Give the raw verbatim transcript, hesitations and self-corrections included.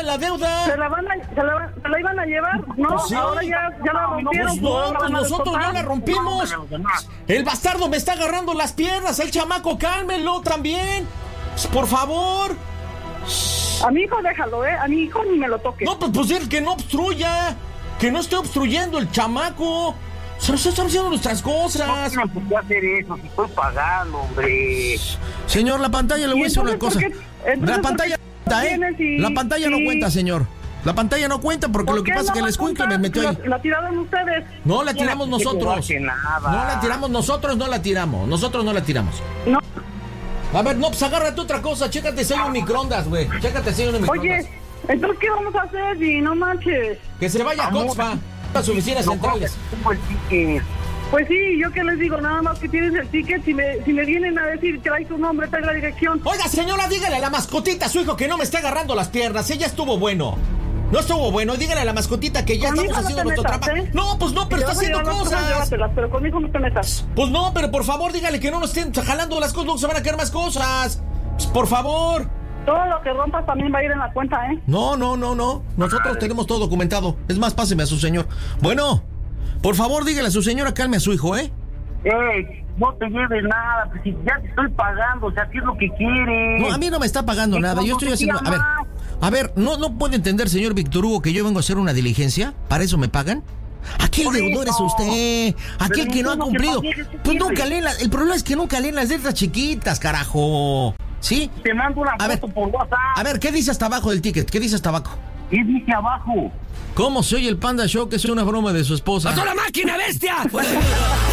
la deuda. ¿Se la van a, se la, se la iban a llevar? No, Pues sí. ahora ya, ya la rompieron. Pues no, la pues van a nosotros ya descontar. la rompimos. El bastardo me está agarrando las piernas. El chamaco, cálmenlo también. Por favor. A mi hijo déjalo, ¿eh? A mi hijo ni me lo toques. No, pues, pues el que no obstruya. Que no esté obstruyendo el chamaco. Se nos están haciendo nuestras cosas. No tengo por qué hacer eso, si estoy pagando, hombre. Señor, la pantalla, le voy a decir una cosa. entonces, ¿por qué- entonces, La pantalla ¿por no qué cuenta, ¿eh? vienes y- La pantalla no y- cuenta, señor. La pantalla no cuenta porque ¿Por lo que qué pasa es no que el va a escuincle me contar? metió La, ahí. la tiraron ustedes. No la tiramos No, nosotros. que nada. No la tiramos nosotros, no la tiramos. Nosotros no la tiramos. No. A ver, no, pues agárrate otra cosa. Chécate si hay un microondas, güey. Chécate si hay un microondas. Oye, entonces, ¿qué vamos a hacer si no manches? Que se vaya a Amor. Coxfa, a las oficinas No, centrales. tengo el ticket. Pues sí, yo qué les digo, nada más que tienes el ticket, si me, si me vienen a decir trae tu nombre, trae la dirección. Oiga, señora, dígale a la mascotita a su hijo que no me esté agarrando las piernas. Ella estuvo bueno. No estuvo bueno. Dígale a la mascotita que ya Conmigo estamos no haciendo te nuestro metas, trabajo. ¿eh? No, pues no, pero Si está te vas a haciendo llevar las cosas. llévatelas, pero conmigo no te metas. Pues no, pero por favor, dígale que no nos estén jalando las cosas, luego se van a caer más cosas. Pues, por favor. Todo lo que rompas también va a ir en la cuenta, ¿eh? No, no, no, no. Nosotros tenemos todo documentado. Es más, páseme a su señor. Bueno, por favor, dígale a su señora, calme a su hijo, ¿eh? Ey, no te lleves nada, pues si ya te estoy pagando, o sea, ¿qué es lo que quieres? No, a mí no me está pagando ¿Y nada. Yo cuando estoy te haciendo. A ver, llamas? a ver, ¿no, no puede entender, señor Víctor Hugo, que yo vengo a hacer una diligencia? ¿Para eso me pagan? Aquí el Por deudor es eso. usted. Aquel Pero que no ha entiendo que cumplido. para qué se Pues sirve. nunca leen las. El problema es que nunca leen las letras chiquitas, carajo. ¿Sí? Te mando una A ver, foto por WhatsApp. A ver, ¿qué dice hasta abajo del ticket? ¿Qué dice hasta abajo? ¿Qué dice abajo? ¿Cómo se oye el Panda Show? Que es una broma de su esposa. ¡Pasó la máquina, bestia!